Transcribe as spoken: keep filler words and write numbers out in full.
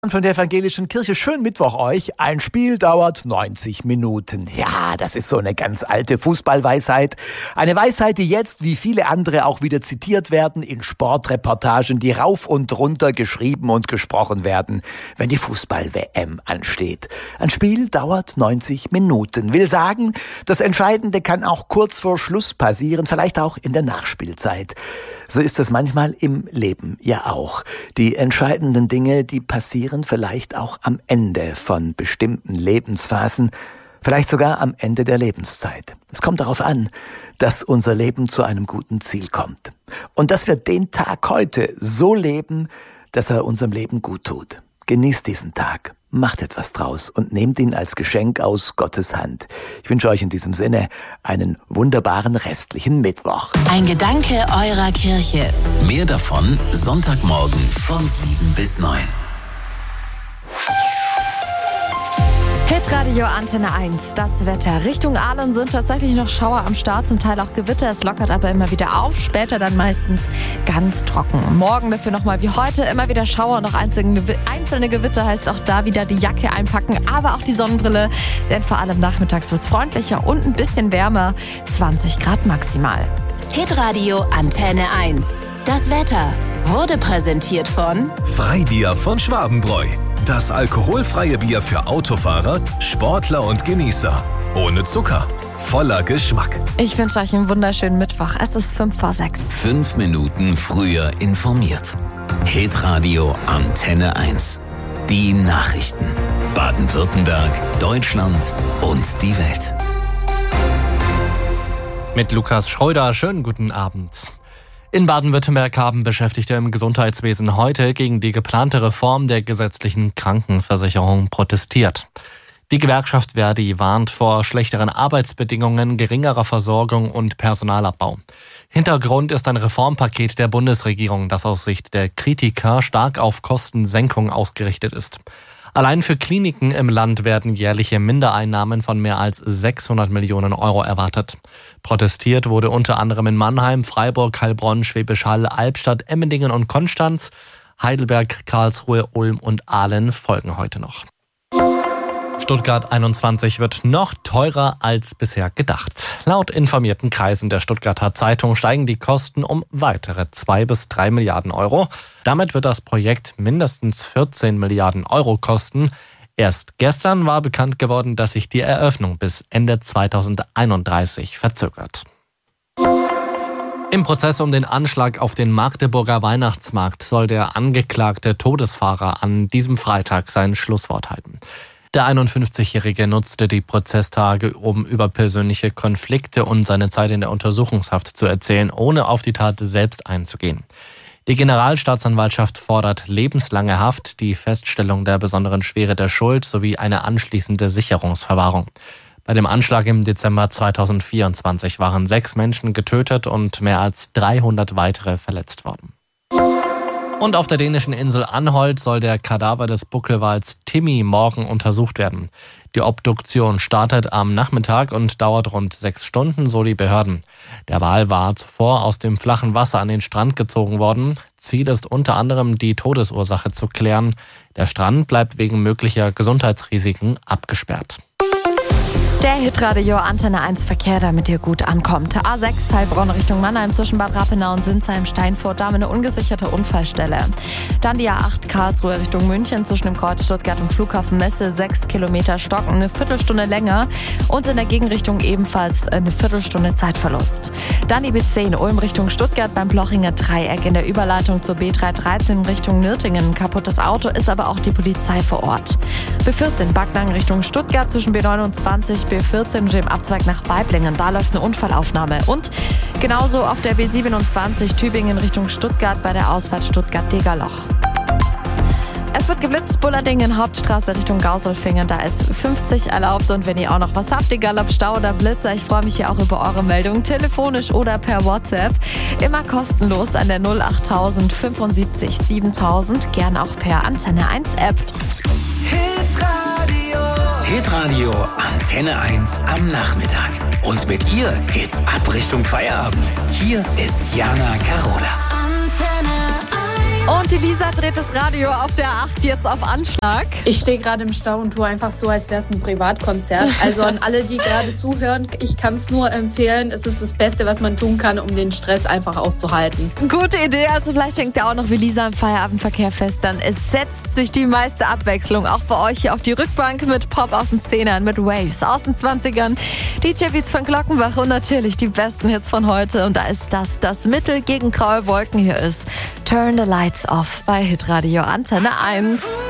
Von der Evangelischen Kirche. Schönen Mittwoch euch. Ein Spiel dauert neunzig Minuten. Ja, das ist so eine ganz alte Fußballweisheit. Eine Weisheit, die jetzt, wie viele andere, auch wieder zitiert werden in Sportreportagen, die rauf und runter geschrieben und gesprochen werden, wenn die Fußball-W M ansteht. Ein Spiel dauert neunzig Minuten. Will sagen, das Entscheidende kann auch kurz vor Schluss passieren, vielleicht auch in der Nachspielzeit. So ist es manchmal im Leben ja auch. Die entscheidenden Dinge, die passieren vielleicht auch am Ende von bestimmten Lebensphasen, vielleicht sogar am Ende der Lebenszeit. Es kommt darauf an, dass unser Leben zu einem guten Ziel kommt. Und dass wir den Tag heute so leben, dass er unserem Leben gut tut. Genießt diesen Tag. Macht etwas draus und nehmt ihn als Geschenk aus Gottes Hand. Ich wünsche euch in diesem Sinne einen wunderbaren restlichen Mittwoch. Ein Gedanke eurer Kirche. Mehr davon Sonntagmorgen von sieben bis neun. Hitradio Antenne eins, das Wetter. Richtung Aalen sind tatsächlich noch Schauer am Start, zum Teil auch Gewitter. Es lockert aber immer wieder auf, später dann meistens ganz trocken. Morgen dafür nochmal wie heute immer wieder Schauer, noch einzelne, einzelne Gewitter, heißt auch da wieder die Jacke einpacken, aber auch die Sonnenbrille, denn vor allem nachmittags wird es freundlicher und ein bisschen wärmer, zwanzig Grad maximal. Hitradio Antenne eins, das Wetter wurde präsentiert von Freibier von Schwabenbräu. Das alkoholfreie Bier für Autofahrer, Sportler und Genießer. Ohne Zucker, voller Geschmack. Ich wünsche euch einen wunderschönen Mittwoch. Es ist fünf vor sechs. Fünf Minuten früher informiert. Hitradio Antenne eins. Die Nachrichten. Baden-Württemberg, Deutschland und die Welt. Mit Lukas Schreuder, schönen guten Abend. In Baden-Württemberg haben Beschäftigte im Gesundheitswesen heute gegen die geplante Reform der gesetzlichen Krankenversicherung protestiert. Die Gewerkschaft Verdi warnt vor schlechteren Arbeitsbedingungen, geringerer Versorgung und Personalabbau. Hintergrund ist ein Reformpaket der Bundesregierung, das aus Sicht der Kritiker stark auf Kostensenkung ausgerichtet ist. Allein für Kliniken im Land werden jährliche Mindereinnahmen von mehr als sechshundert Millionen Euro erwartet. Protestiert wurde unter anderem in Mannheim, Freiburg, Heilbronn, Schwäbisch Hall, Albstadt, Emmendingen und Konstanz. Heidelberg, Karlsruhe, Ulm und Aalen folgen heute noch. Stuttgart einundzwanzig wird noch teurer als bisher gedacht. Laut informierten Kreisen der Stuttgarter Zeitung steigen die Kosten um weitere zwei bis drei Milliarden Euro. Damit wird das Projekt mindestens vierzehn Milliarden Euro kosten. Erst gestern war bekannt geworden, dass sich die Eröffnung bis Ende zweitausendeinunddreißig verzögert. Im Prozess um den Anschlag auf den Magdeburger Weihnachtsmarkt soll der angeklagte Todesfahrer an diesem Freitag sein Schlusswort halten. Der einundfünfzigjährige nutzte die Prozesstage, um über persönliche Konflikte und seine Zeit in der Untersuchungshaft zu erzählen, ohne auf die Tat selbst einzugehen. Die Generalstaatsanwaltschaft fordert lebenslange Haft, die Feststellung der besonderen Schwere der Schuld sowie eine anschließende Sicherungsverwahrung. Bei dem Anschlag im Dezember zweitausendvierundzwanzig waren sechs Menschen getötet und mehr als dreihundert weitere verletzt worden. Und auf der dänischen Insel Anholt soll der Kadaver des Buckelwals Timmy morgen untersucht werden. Die Obduktion startet am Nachmittag und dauert rund sechs Stunden, so die Behörden. Der Wal war zuvor aus dem flachen Wasser an den Strand gezogen worden. Ziel ist unter anderem, die Todesursache zu klären. Der Strand bleibt wegen möglicher Gesundheitsrisiken abgesperrt. Der Hitradio Antenne eins Verkehr, damit ihr gut ankommt. A sechs Heilbronn Richtung Mannheim zwischen Bad Rappenau und Sinsheim-Steinfurt, da haben wir eine ungesicherte Unfallstelle. Dann die A acht Karlsruhe Richtung München zwischen dem Kreuz Stuttgart und Flughafen Messe, sechs Kilometer Stocken, eine Viertelstunde länger. Und in der Gegenrichtung ebenfalls eine Viertelstunde Zeitverlust. Dann die B zehn Ulm Richtung Stuttgart beim Blochinger Dreieck in der Überleitung zur B dreihundertdreizehn Richtung Nürtingen. Ein kaputtes Auto, ist aber auch die Polizei vor Ort. B vierzehn Backnang Richtung Stuttgart zwischen B neunundzwanzig B vierzehn und dem Abzweig nach Weiblingen. Da läuft eine Unfallaufnahme. Und genauso auf der B siebenundzwanzig Tübingen Richtung Stuttgart bei der Ausfahrt Stuttgart-Degerloch. Es wird geblitzt, Bullerdingen, Hauptstraße Richtung Gauselfingen. Da ist fünfzig erlaubt. Und wenn ihr auch noch was habt, egal ob Stau oder Blitzer, ich freue mich hier auch über eure Meldungen, telefonisch oder per WhatsApp. Immer kostenlos an der null achttausend fünfundsiebzig siebentausend, gern auch per Antenne eins App. Hitradio Antenne eins am Nachmittag. Und mit ihr geht's ab Richtung Feierabend. Hier ist Jana Carola. Antenne eins. Und die Lisa dreht das Radio auf der acht jetzt auf Anschlag. Ich stehe gerade im Stau und tue einfach so, als wäre es ein Privatkonzert. Also an alle, die gerade zuhören, ich kann es nur empfehlen. Es ist das Beste, was man tun kann, um den Stress einfach auszuhalten. Gute Idee. Also vielleicht hängt ihr auch noch wie Lisa im Feierabendverkehr fest. Dann es setzt sich die meiste Abwechslung auch bei euch hier auf die Rückbank mit Pop aus den Zehnern, mit Waves aus den zwanzigern, D J-Beats von Glockenbach und natürlich die besten Hits von heute. Und da ist das, das Mittel gegen graue Wolken hier ist. Turn the Lights Off bei Hitradio Antenne eins.